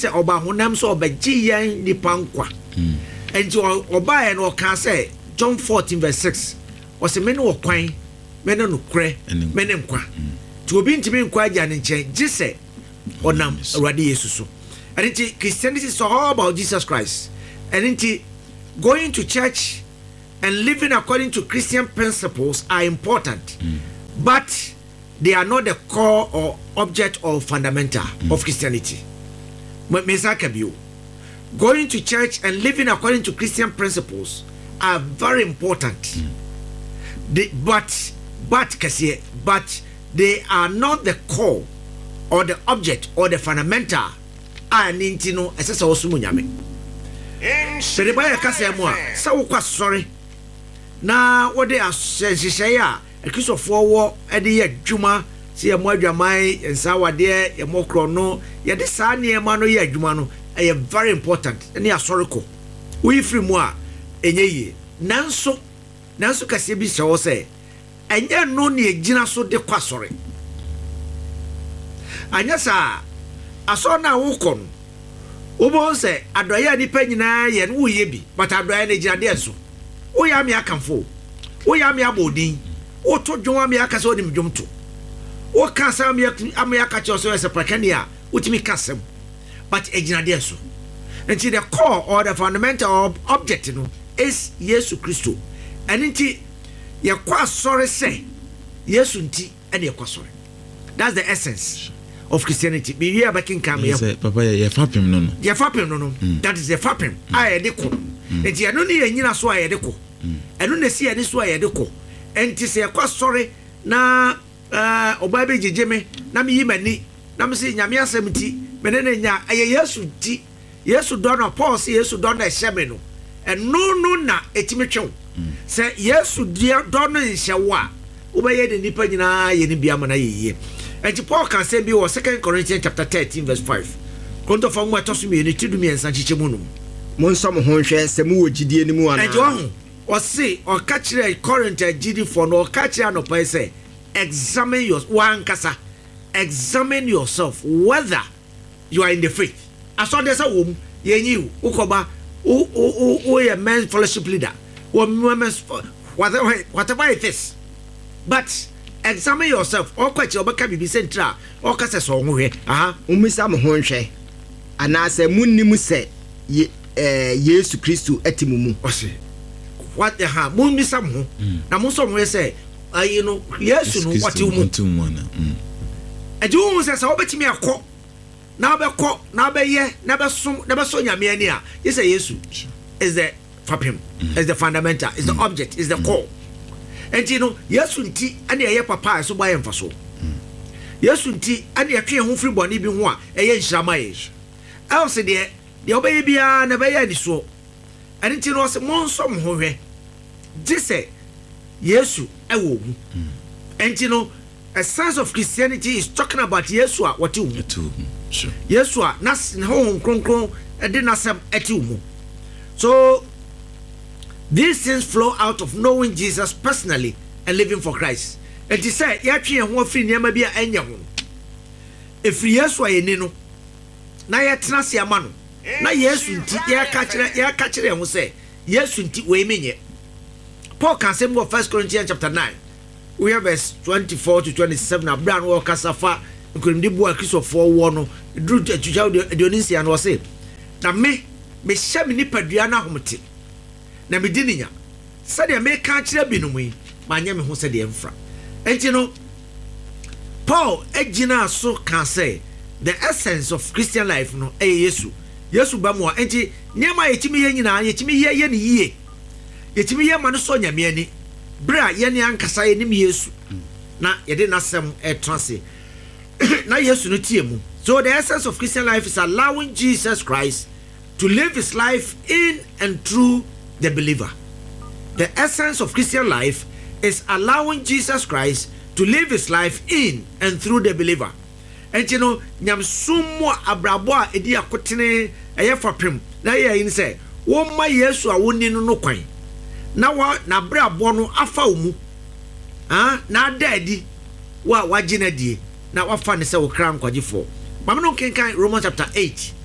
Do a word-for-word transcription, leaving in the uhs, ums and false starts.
se oba honam so obagye yan nipa nkwa enti oba e no ka say John fourteen verse six was me no kwan me no kure me ne nkwa ti obi ntimi nkwa agya ne nchen gye se onam awurade Yesu so. And enti Christianity is all about Jesus Christ. And enti going to church and living according to Christian principles are important, mm. but they are not the core or object or fundamental mm. of Christianity. Going to church and living according to Christian principles are very important, mm. they, but but but they are not the core or the object or the fundamental. I need to know as a also munyame. So the Bible can say more. So kwa sorry. Na what they are saying a Christo for at the Juma, see a more Jamai and Sawa there, a more chrono, yet the Sani Mano ya Jumano, I am very important and they are sorrowful. We free more in a year. Nanso, Nanso Cassibi shall say, and yet no near Gina so de qua sorry. And yes, sir. Aso na wukon obo se adoya ni panyina ye no ye bi but adoya na gina de so wo ya me akamfo wo ya me abodin wo to dwon me aka se wo nim dwom to wo ka sa me am ya ka che so se prakania utimi kasem but e gina de so nti the core or the fundamental object no is Yesu Kristo and nti ye kwa sorry say Yesu nti and ye kwa sorry. That's the essence of Christianity. Be here back in Camia. Papa, ye fapim no no. Ye fapim no no. That is the fapim. I edeko. And ye no ni nyina so I edeko. And no see any so I edeko. And ti say kwa sorry na uh obabe jejeme na me yimani na me say nyame asem ti me ne nya aye Yesu ti. Yesu don na Paul say Yesu don na hyeme no. And no no na etimi twen. Say Yesu don na hyewo a obaye de nipa nyina ye ni biama na ye. And Paul can say be Second Corinthians chapter thirteen verse five. Konto fa mo atoso me ni tidumi ensa chiche mu no. Mon som ho hwe se mu ogidie ni mu ana. And you o say o ka kire Corinthians gidi for no o ka kire no pa say examine your one kasa. Examine yourself whether you are in the faith. Aso de say wo ye nyi ukoba o o o ye men fellowship leader. Or women's whatever whatever it is. But examine yourself. Or quite your back be central. Or cast a song here. Aha. Umisa mo hwe. Ana se munnimu se ye eh Yesu Kristo etimumu. Ose. What the ha munmisa mo. Na mo so mo say ayi no Yesu no what you mu. Mm. Eji wo se se obetimi akọ. Na obekọ, na obeye, na beso, na beso nyame ani a. You say Yesu is the fapim, mm. is the fundamental, is the mm. object, is the mm. core. And you know, Yesu nti ane eye papa so boy emfa so. Yesu nti ane atwe ho free boni bi ho a eye nhyirama ye. Else de de obeye bia na beye ani so. Ane nti no se monsom ho hwe. Gise Yesu ewo mu. And you know, a sense of Christianity is talking about Yesu a what you sure. Yesu a nas ho kronkron e de nasem eti mu. So these things flow out of knowing Jesus personally and living for Christ. And he said, ya twe ho afiri niam bia anya ho. Efiri Yesu aye ni no. Na ya tena se ama no. Na Yesu nti ya ka kire ya ka kire ho say, Yesu nti we menye. Paul can say more First Corinthians chapter nine. We have verse twenty-four to twenty-seven. Abraham wo kasafa nkurumdi bo akisofo wo no. Dru tuja Dionisia no say. Na me me hye me nipadua na homte. Na me dininya sade me ka kire binom yi manya me ho sade emfra enti no Paul agina so can say the essence of Christian life no eh Yesu Yesu ba mo enti niam a yetimi ye nyina yetimi ye ye ne yie yetimi ye ma no so nyame ani bra ye ne ankasa ye nim Yesu na ye de nasem e transe na Yesu no tie mu. So the essence of Christian life is allowing Jesus Christ to live his life in and through the believer. The essence of Christian life is allowing Jesus Christ to live his life in and through the believer. And you know, nyam sumo abrabo a edi akotene eye fapem na ye yin say wo ma Yesu a woni no no kwan na wa na brabo no afa omu ah na daadi wa wagina die na wafa ne say wo kra nkwaje fo. Mama no kenkan Romans chapter eight